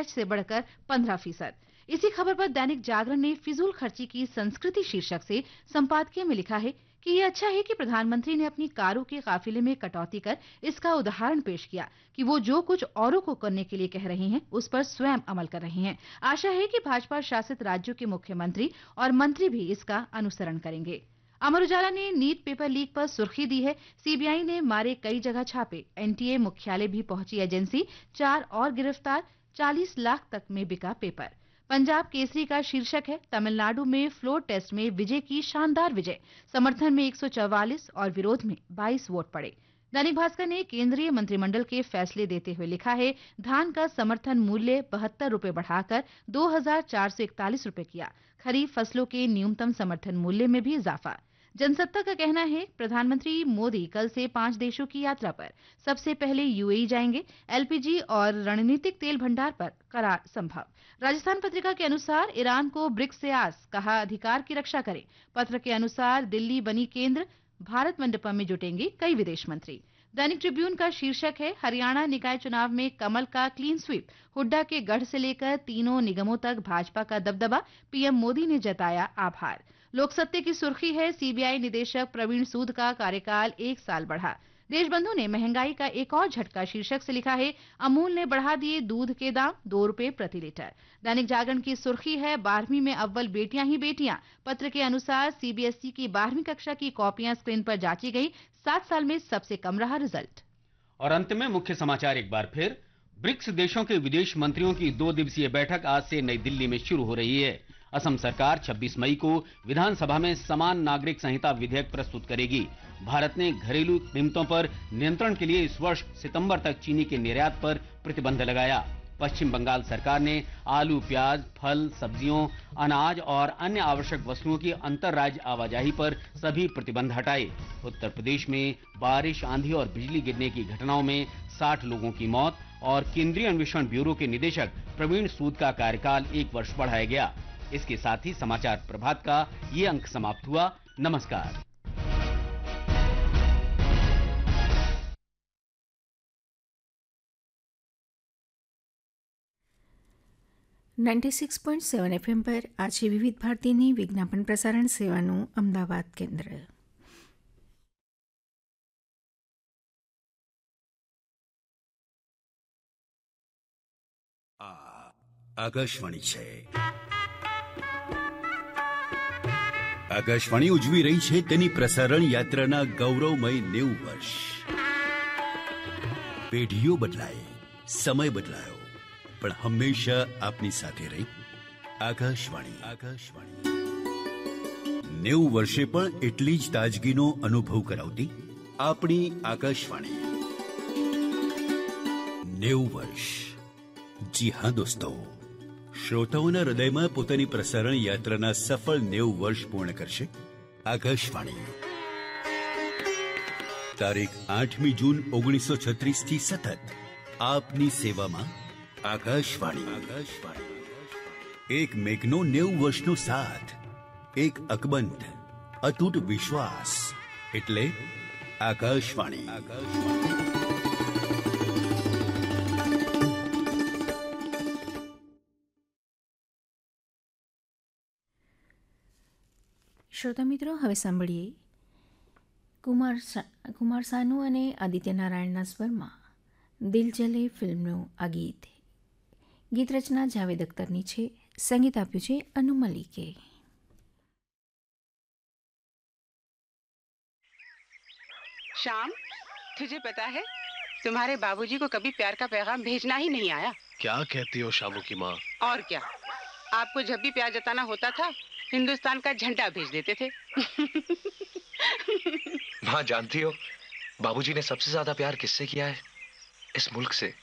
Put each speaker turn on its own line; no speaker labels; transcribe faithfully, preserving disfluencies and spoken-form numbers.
Patch से बढ़कर पंद्रह फीसद। इसी खबर पर दैनिक जागरण ने फिजूल खर्ची की संस्कृति शीर्षक से संपादकीय में लिखा है कि ये अच्छा है कि प्रधानमंत्री ने अपनी कारों के काफिले में कटौती कर इसका उदाहरण पेश किया कि वो जो कुछ औरों को करने के लिए कह रही हैं उस पर स्वयं अमल कर रही हैं। आशा है कि भाजपा शासित राज्यों के मुख्यमंत्री और मंत्री भी इसका अनुसरण करेंगे। अमर उजाला ने नीट पेपर लीक पर सुर्खी दी है, सीबीआई ने मारे कई जगह छापे, एनटीए मुख्यालय भी पहुंची एजेंसी, चार और गिरफ्तार, चालीस लाख तक में बिका पेपर। पंजाब केसरी का शीर्षक है, तमिलनाडु में फ्लोर टेस्ट में विजय की शानदार विजय, समर्थन में एक सौ चौवालीस और विरोध में बाईस वोट पड़े। दैनिक भास्कर ने केंद्रीय मंत्रिमंडल के फैसले देते हुए लिखा है, धान का समर्थन मूल्य बहत्तर रुपए बढ़ाकर दो हजार चार सौ इकतालीस रुपए किया, खरीफ फसलों के न्यूनतम समर्थन मूल्य में भी इजाफा। जनसत्ता का कहना है, प्रधानमंत्री मोदी कल से पांच देशों की यात्रा पर, सबसे पहले यूएई जाएंगे, एलपीजी और रणनीतिक तेल भंडार पर करार संभव। राजस्थान पत्रिका के अनुसार ईरान को ब्रिक्स से आस, कहा अधिकार की रक्षा करें। पत्र के अनुसार दिल्ली बनी केंद्र, भारत मंडपम में जुटेंगे कई विदेश मंत्री। दैनिक ट्रिब्यून का शीर्षक है, हरियाणा निकाय चुनाव में कमल का क्लीन स्वीप, हुड्डा के गढ़ से लेकर तीनों निगमों तक भाजपा का दबदबा, पीएम मोदी ने जताया आभार। लोकसत्ते की सुर्खी है, सीबीआई निदेशक प्रवीण सूद का कार्यकाल एक साल बढ़ा। देशबंधु ने महंगाई का एक और झटका शीर्षक से लिखा है, अमूल ने बढ़ा दिए दूध के दाम, दो रुपए प्रति लीटर। दैनिक जागरण की सुर्खी है, बारहवीं में अव्वल बेटियां ही बेटियां। पत्र के अनुसार सीबीएसई की बारहवीं कक्षा की कॉपियां स्क्रीन पर जांची गई, सात साल में सबसे कम रहा रिजल्ट।
और अंत में मुख्य समाचार एक बार फिर, ब्रिक्स देशों के विदेश मंत्रियों की दो दिवसीय बैठक आज से नई दिल्ली में शुरू हो रही है। असम सरकार छब्बीस मई को विधानसभा में समान नागरिक संहिता विधेयक प्रस्तुत करेगी। भारत ने घरेलू कीमतों पर नियंत्रण के लिए इस वर्ष सितंबर तक चीनी के निर्यात पर प्रतिबंध लगाया। पश्चिम बंगाल सरकार ने आलू, प्याज, फल, सब्जियों, अनाज और अन्य आवश्यक वस्तुओं की अंतर राज्य आवाजाही पर सभी प्रतिबंध हटाए। उत्तर प्रदेश में बारिश, आंधी और बिजली गिरने की घटनाओं में साठ लोगों की मौत और केंद्रीय अन्वेषण ब्यूरो के निदेशक प्रवीण सूद का कार्यकाल एक वर्ष बढ़ाया गया। इसके साथ ही समाचार प्रभात का ये अंक समाप्त हुआ। नमस्कार।
छियानवे पॉइंट सात એફએમ પર આજે વિવિધ ભારતીની વિજ્ઞાપન પ્રસારણ સેવાનું અમદાવાદ કેન્દ્ર.
આ આકાશવાણી છે. આકાશવાણી ઉજવી રહી છે તેની પ્રસારણ યાત્રાના ગૌરવમય નેવું વર્ષ. પેઢીઓ બદલાઈ, સમય બદલાયો, પણ હંમેશા આપની સાથે રહી આકાશવાણી. આકાશવાણી નેવું વર્ષે પણ એટલી જ તાજગીનો અનુભવ કરાવતી આપણી આકાશવાણી. નેવું વર્ષ. જી હા દોસ્તો, શ્રોતાઓના હૃદયમાં પોતાની પ્રસારણ યાત્રાના સફળ નેવું વર્ષ પૂર્ણ કરશે આકાશવાણી. તારીખ આઠમી જૂન ઓગણીસો છત્રીસ થી સતત આપની સેવામાં આકાશવાણી. આકાશવાણી એક મેઘનો નેવું વર્ષનો સાથ, એક અકબંધ અતૂટ વિશ્વાસ, એટલે આકાશવાણી. આકાશવાણી.
શ્રોતા મિત્રો, હવે સાંભળીએ કુમાર કુમાર સાનુ અને આદિત્ય નારાયણના સ્વરમાં દિલ જલે ફિલ્મનું આ ગીત. ગીત રચના જાવેદ અખ્તરની છે, સંગીત આપ્યું છે અનુ મલિકે.
श्याम, तुझे पता है तुम्हारे बाबूजी को कभी प्यार का पैगाम भेजना ही नहीं आया.
क्या कहती हो शामू की माँ?
और क्या, आपको जब भी प्यार जताना होता था हिंदुस्तान का झंडा भेज देते थे.
माँ जानती हो बाबूजी ने सबसे ज्यादा प्यार किससे किया है? इस मुल्क से.